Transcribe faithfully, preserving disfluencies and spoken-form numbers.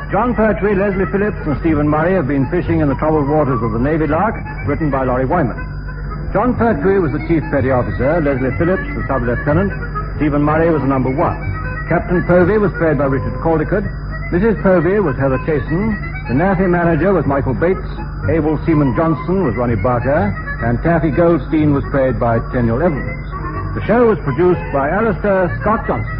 John Pertwee, Leslie Phillips, and Stephen Murray have been fishing in the troubled waters of the Navy Lark, written by Laurie Wyman. John Pertwee was the chief petty officer, Leslie Phillips the sub-lieutenant, Stephen Murray was the number one. Captain Povey was played by Richard Caldicott, Missus Povey was Heather Chasen, the Naffy manager was Michael Bates, Able Seaman Johnson was Ronnie Barker, and Taffy Goldstein was played by Tenniel Evans. The show was produced by Alistair Scott Johnson.